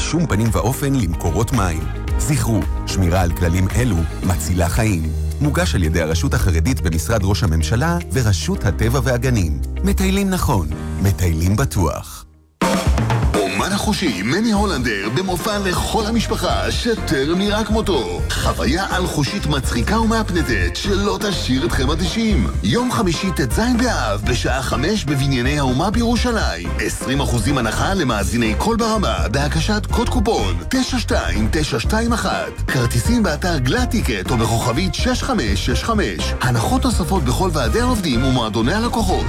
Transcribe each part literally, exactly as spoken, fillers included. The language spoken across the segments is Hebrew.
בשום פנים ואופן למקורות מים. זכרו, שמירה על כללים אלו מצילה חיים. מוגש על ידי הרשות החרדית במשרד ראש הממשלה ורשות הטבע והגנים. מטיילים נכון, מטיילים בטוח. אומן החושי מני הולנדר במופע לכל המשפחה שטרם נראה כמותו. חוויה על חושית מצחיקה ומאפנטת שלא תשאיר אתכם אדישים. יום חמישי ט"ז באב בשעה חמש בבנייני האומה בירושלים. עשרים אחוזים הנחה למאזיני כל ברמה בהקשת קוד קופון תשע שתיים תשע שתיים אחת. כרטיסים באתר גלטיקט או בכוכבית שש חמש שש חמש. הנחות נוספות בכל ועדי העובדים ומועדוני הלקוחות.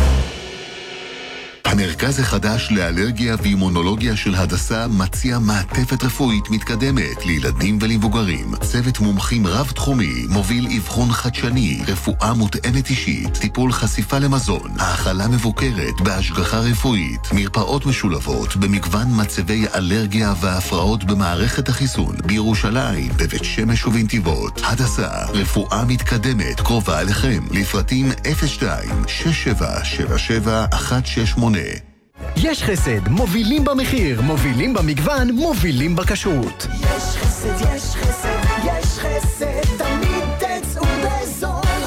המרכז החדש לאלרגיה ואימונולוגיה של הדסה מציע מעטפת רפואית מתקדמת לילדים ולמבוגרים. צוות מומחים רב-תחומי מוביל אבחון חדשני, רפואה מותאמת אישית, טיפול חשיפה למזון, האכלה מבוקרת בהשגחה רפואית, מרפאות משולבות במגוון מצבי אלרגיה והפרעות במערכת החיסון בירושלים, בבית שמש ובנתיבות. הדסה, רפואה מתקדמת קרובה אליכם. לפרטים אפס שתיים שש שבע שבע שבע אחת שש שמונה. יש חסד, מובילים במחיר, מובילים במגוון, מובילים בכשרות. יש חסד, יש חסד, יש חסד, תמיד תצאו בזול.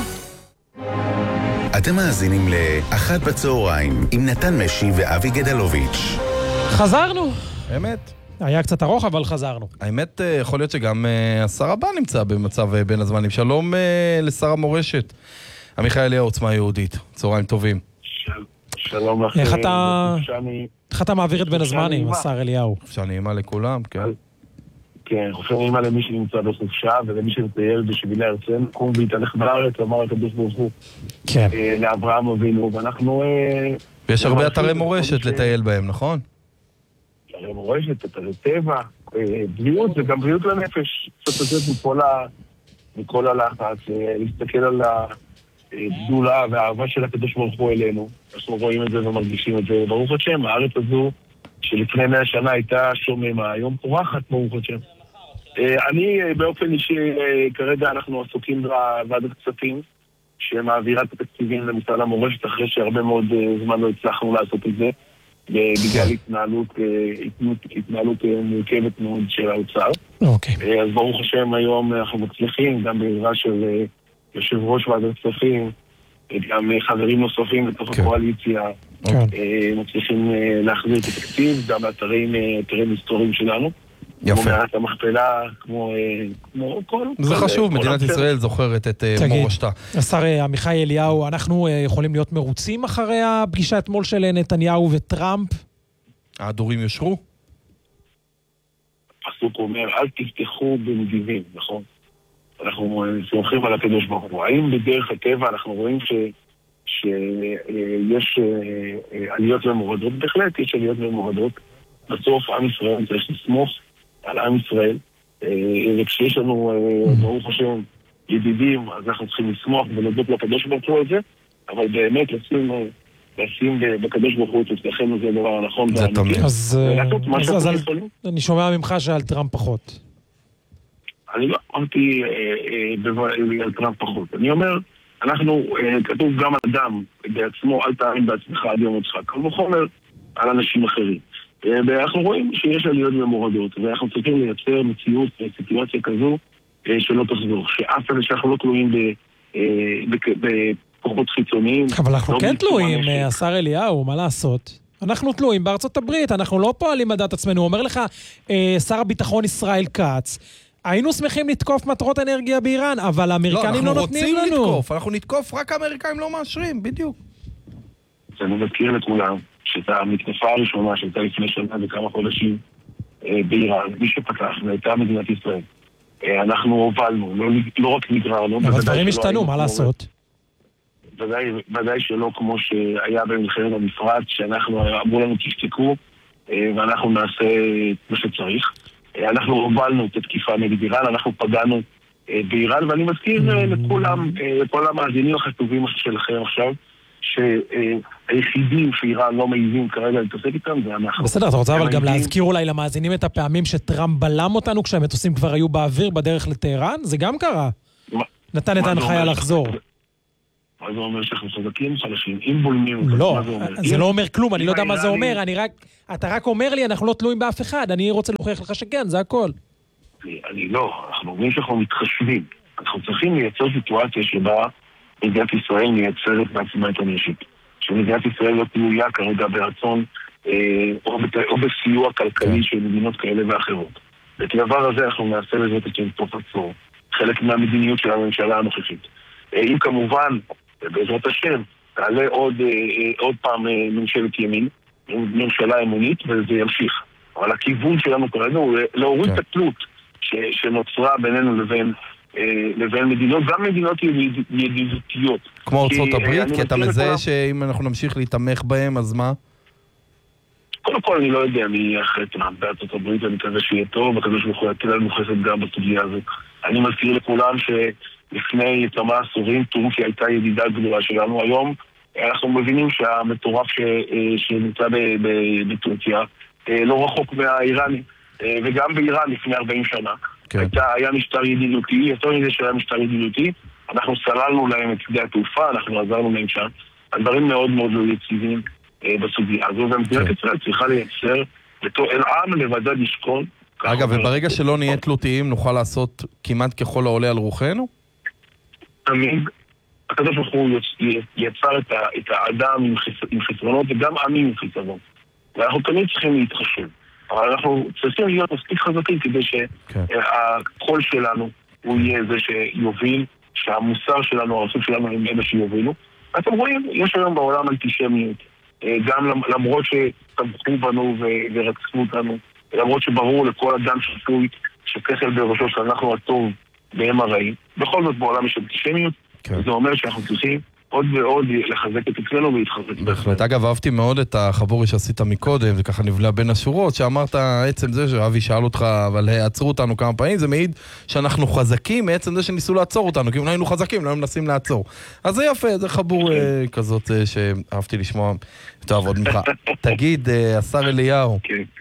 אתם מאזינים לאחת בצהריים עם נתן משי ואבי גדלוביץ'. חזרנו. האמת. היה קצת ארוך, אבל חזרנו. האמת, יכול להיות שגם השר הבא נמצא במצב בין הזמנים. שלום לשר המורשת, עמיחי אליהו, עוצמה יהודית. צהריים טובים. שלום לכם. איך אתה... איך אתה מעביר את בין הזמנים, השר אליהו? חופשה נעימה לכולם, כן. כן, חופשה נעימה למי שנמצא בחופשה, ולמי שמטייל בשבילי ארצנו, קום והתהלך בארץ, אמר את הקדוש ברוך הוא. כן. לאברהם אבינו, ואנחנו... ויש הרבה אתרי מורשת לטייל בהם, נכון? אתרי מורשת, אתרי טבע, בריאות, זה גם בריאות לנפש. קצת לצאת מכל הלחץ, להסתכל על ה... גדולה והאהבה של הקדוש ברוך הוא אלינו. אנחנו רואים את זה ומרגישים את זה. ברוך השם, הארץ הזו שלפני מאה שנה הייתה שוממה, היום פורחת, ברוך השם. אני באופן אישי, כרגע אנחנו עסוקים בוועדת כספים שמעבירה את התקציבים למשרד המורשת אחרי שהרבה מאוד זמן לא הצלחנו לעשות את זה בגלל התנהלות התנהלות מורכבת מאוד של האוצר. אז ברוך השם היום אנחנו מצליחים גם בעזרה של יושב ראש ועדת כספים, גם חברים נוספים בתוך הקואליציה, מצליחים להחזיר את התקציב, גם באתרים היסטוריים שלנו. יפה. כמו מערת המכפלה, כמו כל... זה חשוב, מדינת ישראל זוכרת את מורשתה. השר עמיחי אליהו, אנחנו יכולים להיות מרוצים אחרי הפגישה אתמול של נתניהו וטראמפ? ההדורים יושרו? הפסוק אומר, אל תפתחו בנדיבים, נכון? אנחנו סומכים על הקדוש ברוך הוא. האם בדרך הטבע אנחנו רואים ש, שיש עליות ומורדות? בהחלט יש עליות ומורדות. בסוף עם ישראל צריך לסמוך על עם ישראל, וכשיש לנו ברוך השם ידידים, אז אנחנו צריכים לסמוך ולדות לקדוש ברוך הוא על זה, אבל באמת לשים, לשים בקדוש ברוך הוא תצלחנו זה דבר הנכון. זה תמיד. אז, אז, אז על, אני שומע ממך שעל טראמפ פחות. אני לא אמרתי על טראמפ פחות. אני אומר, אנחנו, כתוב גם אדם בעצמו, אל תאמין בעצמך עד יום מותך. כל וחומר על אנשים אחרים. ואנחנו רואים שיש עליות ומורדות, ואנחנו צריכים לייצר מציאות, סיטואציה כזו, שלא תחזור. שאף אחד שאנחנו לא תלויים בכוחות חיצוניים. אבל אנחנו כן תלויים, השר אליהו, מה לעשות? אנחנו תלויים בארצות הברית, אנחנו לא פועלים לדעת עצמנו. אומר לך, שר הביטחון ישראל כץ, היינו שמחים לתקוף מטרות אנרגיה באיראן, אבל האמריקנים לא, לא נותנים לנו. אנחנו רוצים לתקוף, אנחנו נתקוף, רק האמריקאים לא מאשרים, בדיוק. אני מזכיר לכולם, שאת המתקפה הראשונה שהייתה לפני שנה וכמה חודשים באיראן, מי שפתח, והייתה מדינת ישראל. אנחנו הובלנו, לא, לא רק נגררנו. אבל דברים השתנו, מה לעשות? ודאי, ודאי שלא כמו שהיה במלחמת המפרץ, שאנחנו אמרו לנו תשתקו, ואנחנו נעשה מה שצריך. אנחנו הובלנו את התקיפה נגד איראן, אנחנו פגענו באיראן, ואני מזכיר לכולם, כל המאזינים החטובים שלכם עכשיו, שהיחידים שאיראן לא מעיזים כרגע להתעסק איתם, זה אנחנו. בסדר, אתה רוצה אבל גם להזכיר אולי למאזינים את הפעמים שטראמפ בלם אותנו כשהמטוסים כבר היו באוויר בדרך לטהרן? זה גם קרה. נתן את ההנחיה לחזור. מה זה אומר שאנחנו חזקים, חלשים, אם בולמים, לא, מה זה אומר? זה אם, לא אומר כלום, אני לא יודע מה זה האיראנים... אומר, אני רק, אתה רק אומר לי, אנחנו לא תלויים באף אחד, אני רוצה להוכיח לך שכן, זה הכל. אני, אני לא, אנחנו אומרים שאנחנו מתחשבים. אנחנו צריכים לייצר סיטואציה שבה מדינת ישראל מייצרת בעצמה את הנשק. שמדינת ישראל לא תלויה כרגע ברצון אה, או, בת, או בסיוע כלכלי של מדינות כאלה ואחרות. ואת הדבר הזה אנחנו נעשה לזה תוך עצור. חלק מהמדיניות של הממשלה הנוכחית. אה, אם כמובן, בעזרת השם, תעלה עוד, אה, עוד פעם אה, ממשלת ימין, ממשלה אמונית, וזה ימשיך. אבל הכיוון שלנו כרגע הוא להוריד את התלות שנוצרה בינינו לבין, לבין מדינות, גם מדינות ידידותיות. כמו ארצות הברית? כי אתה מזהה שאם אנחנו נמשיך להתמך בהם, אז מה? קודם כל אני לא יודע מי יהיה אחרי טראמפ בארצות הברית, אני מקווה שיהיה טוב, וכזה שהוא יכול לתת לנו חסד גם בסוגיה הזאת. אני מזכיר לכולם שלפני כמה עשורים טורקיה הייתה ידידה גדולה שלנו. היום אנחנו מבינים שהמטורף שנמצא בטורקיה לא רחוק מהאיראני, וגם באיראן לפני ארבעים שנה. כן. הייתה, היה משטר ידידותי, יותר מזה שהיה משטר ידידותי, אנחנו סללנו להם את שדה התעופה, אנחנו עזרנו להם שם. הדברים מאוד מאוד לא יציבים אה, בסוגיה הזו, ומדינת ישראל צריכה לייצר בתור אל עם לבדד ישכון. אגב, וברגע שלא נהיה תלותיים, נוכל לעשות כמעט ככל העולה על רוחנו? תמיד, הקדוש ברוך הוא יצר את, ה, את האדם עם, חס, עם חסרונות, וגם עמים עם חסרונות. ואנחנו תמיד צריכים להתחשב. אבל אנחנו צריכים להיות מספיק חזקים כדי שהקול שלנו הוא יהיה זה שיוביל, שהמוסר שלנו, הרצון שלנו הם אלה שיובילו. אתם רואים, יש היום בעולם אנטישמיות, גם למרות שתמכו בנו ורצחו אותנו, למרות שברור לכל אדם שפוי שככל בראשו שאנחנו הטוב והם הרעים. בכל זאת בעולם יש אנטישמיות, זה אומר שאנחנו צריכים עוד ועוד לחזק את אצלנו ולהתחזק. בהחלט. אגב, אהבתי מאוד את החבורי שעשית מקודם, וככה נבלע בין השורות, שאמרת עצם זה שאבי שאל אותך, אבל עצרו אותנו כמה פעמים, זה מעיד שאנחנו חזקים מעצם זה שניסו לעצור אותנו, כי אם היינו חזקים, לא היינו מנסים לעצור. אז זה יפה, זה חבור כזאת שאהבתי לשמוע יותר עבוד ממך. תגיד, השר אליהו,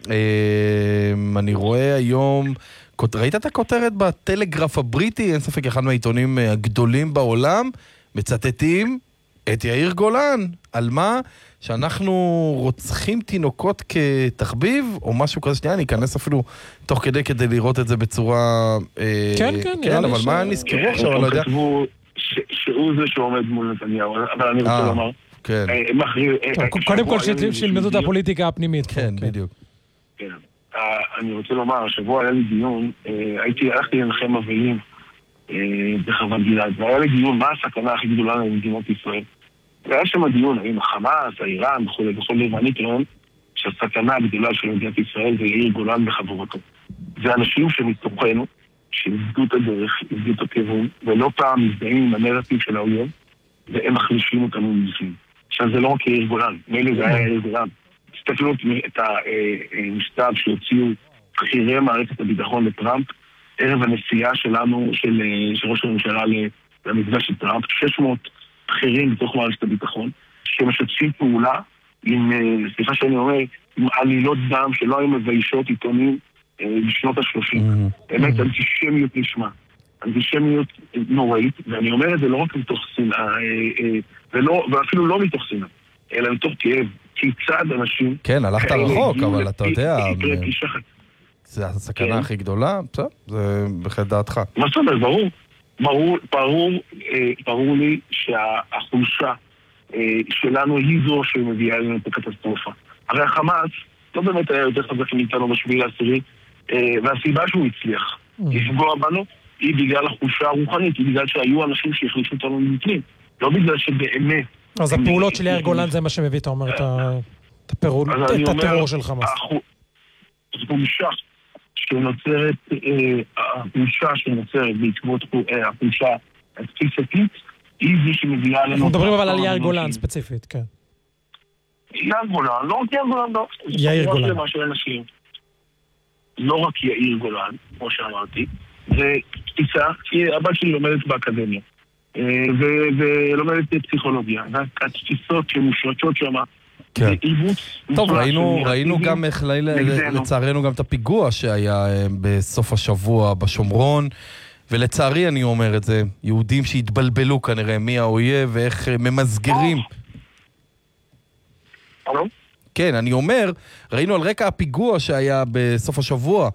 אני רואה היום, ראית את הכותרת בטלגרף הבריטי? אין ספק, אחד מהעיתונים הגדולים בעולם, מצטטים את יאיר גולן. על מה? שאנחנו רוצחים תינוקות כתחביב, או משהו כזה. שנייה, אני אכנס אפילו תוך כדי כדי לראות את זה בצורה... כן, כן. כן, אבל מה נזכרו עכשיו? אני לא יודע. שהוא זה שעומד מול נתניהו, אבל אני רוצה לומר. כן. קודם כל שילמדו את הפוליטיקה הפנימית. כן, בדיוק. כן. אני רוצה לומר, השבוע היה לי דיון, הייתי, הלכתי לנחם אבלים, בחוות גלעד, והיה לי דיון מה הסכנה הכי גדולה למדינת ישראל. והיה שם הדיון, האם החמאס, האיראן, וכו' וכו', ואני טוען שהסכנה הגדולה של מדינת ישראל זה יאיר גולן וחבורתו. זה אנשים שמתוכנו, שאיבדו את הדרך, איבדו את הכיוון, ולא פעם מזדהים עם הנרטיב של האויב, והם מחלישים אותנו מבפנים. עכשיו זה לא רק יאיר גולן, מילא זה היה יאיר גולן. תסתכלו את המכתב שהוציאו בכירי מערכת הביטחון לטראמפ, ערב הנסיעה שלנו, של, של ראש הממשלה למפגש של טראמפ, שש מאות בכירים בתוך מערכת הביטחון, שמשתפים פעולה עם, סליחה שאני אומר, עם עלילות דם שלא היו מביישות עיתונים בשנות ה-שלושים. באמת, אנטישמיות נשמע. אנטישמיות נוראית, ואני אומר את זה לא רק מתוך שנאה, ואפילו לא מתוך שנאה, אלא מתוך כאב. כיצד אנשים... כן, הלכת רחוק, אבל אתה יודע... זה הסכנה הכי גדולה, בסדר, זה בהחלט דעתך. מה זאת אומרת, ברור, ברור, ברור, ברור לי שהחולשה שלנו היא זו שמביאה לנו את הקטסטרופה. הרי החמאס לא באמת היה יותר חזק מאיתנו בשביל העשירי, והסיבה שהוא הצליח לפגוע בנו היא בגלל החולשה הרוחנית, היא בגלל שהיו אנשים שהחלישו אותנו מבפנים, לא בגלל שבאמת... אז הפעולות של יאיר גולן זה מה שמביא, אתה אומר, את הטרור של חמאס. החולשה שנוצרת, החולשה שנוצרת בעקבות החולשה התפיסתית, היא זו שמביאה לנו... אנחנו מדברים אבל על יאיר גולן ספציפית, כן. יאיר גולן, לא רק יאיר גולן, לא. יאיר גולן. לא רק יאיר גולן, כמו שאמרתי, זה תפיסה, כי הבת שלי לומדת באקדמיה, ולומדת פסיכולוגיה, והתפיסות שמושרשות שם, טוב, ראינו גם לצערנו גם את הפיגוע שהיה בסוף השבוע בשומרון, ולצערי אני אומר את זה, יהודים שהתבלבלו כנראה מי האויב ואיך ממסגרים. הלו? כן, אני אומר, ראינו על רקע הפיגוע שהיה בסוף השבוע